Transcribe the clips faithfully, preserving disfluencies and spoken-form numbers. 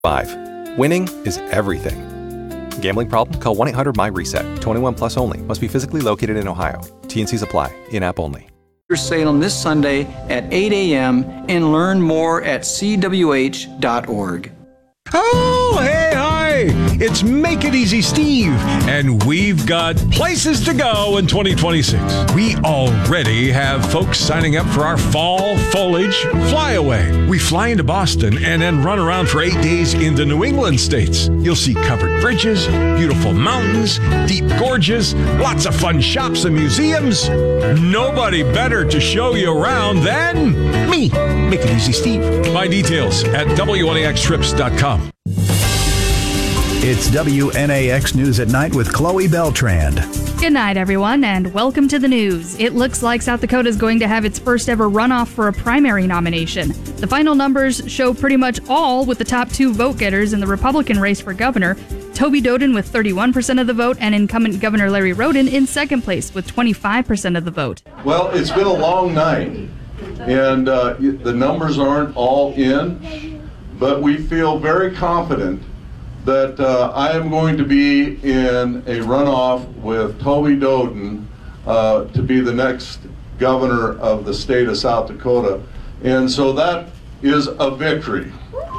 Five. Winning is everything. Gambling problem? Call one eight hundred my reset. twenty-one plus only. Must be physically located in Ohio. T and Cs apply. In-app only. Salem this Sunday at eight a.m. and learn more at c w h dot org. Oh, hey, hi! It's Make It Easy Steve, and we've got places to go in twenty twenty-six. We already have folks signing up for our fall foliage flyaway. We fly into Boston and then run around for eight days in the New England states. You'll see covered bridges, beautiful mountains, deep gorges, lots of fun shops and museums. Nobody better to show you around than me, Make It Easy Steve. Find details at W N A X trips dot com. It's W N A X News at Night with Chloe Beltrand. Good night, everyone, and welcome to the news. It looks like South Dakota is going to have its first ever runoff for a primary nomination. The final numbers show pretty much all with the top two vote getters in the Republican race for governor. Toby Doden with thirty-one percent of the vote and incumbent Governor Larry Roden in second place with twenty-five percent of the vote. Well, it's been a long night, and uh, the numbers aren't all in, but we feel very confident that uh, I am going to be in a runoff with Toby Doden uh, to be the next governor of the state of South Dakota. And so that is a victory.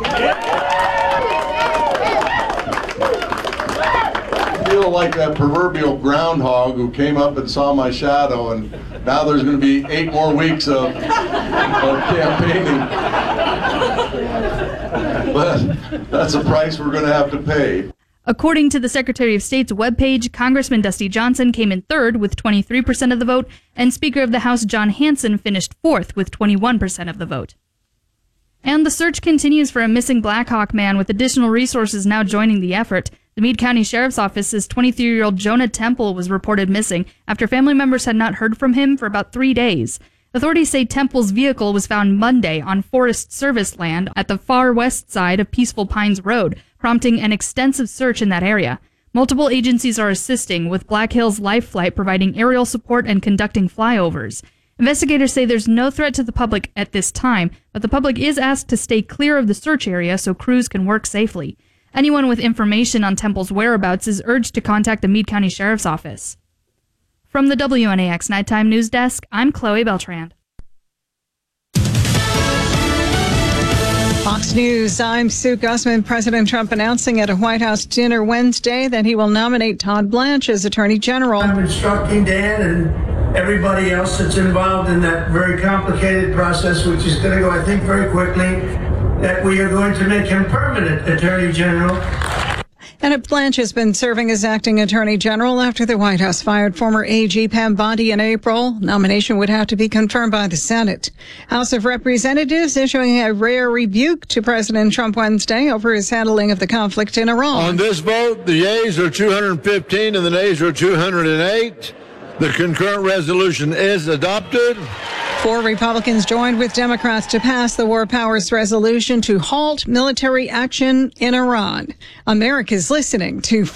I feel like that proverbial groundhog who came up and saw my shadow, and now there's going to be eight more weeks of, of campaigning. But that's a price we're going to have to pay. According to the Secretary of State's webpage, Congressman Dusty Johnson came in third with twenty-three percent of the vote, and Speaker of the House John Hanson finished fourth with twenty-one percent of the vote. And the search continues for a missing Blackhawk man, with additional resources now joining the effort. The Meade County Sheriff's Office says twenty-three-year-old Jonah Temple was reported missing after family members had not heard from him for about three days. Authorities say Temple's vehicle was found Monday on Forest Service land at the far west side of Peaceful Pines Road, prompting an extensive search in that area. Multiple agencies are assisting, with Black Hills Life Flight providing aerial support and conducting flyovers. Investigators say there's no threat to the public at this time, but the public is asked to stay clear of the search area so crews can work safely. Anyone with information on Temple's whereabouts is urged to contact the Meade County Sheriff's Office. From the W N A X Nighttime News Desk, I'm Chloe Beltrand. Fox News, I'm Sue Gussman. President Trump announcing at a White House dinner Wednesday that he will nominate Todd Blanche as Attorney General. I'm instructing Dan and everybody else that's involved in that very complicated process, which is going to go, I think, very quickly, that we are going to make him permanent Attorney General. And Blanche has been serving as acting Attorney General after the White House fired former A G Pam Bondi in April. Nomination would have to be confirmed by the Senate. House of Representatives issuing a rare rebuke to President Trump Wednesday over his handling of the conflict in Iran. On this vote, the yeas are two hundred fifteen and the nays are two hundred eight. The concurrent resolution is adopted. Four Republicans joined with Democrats to pass the War Powers Resolution to halt military action in Iran. America's listening to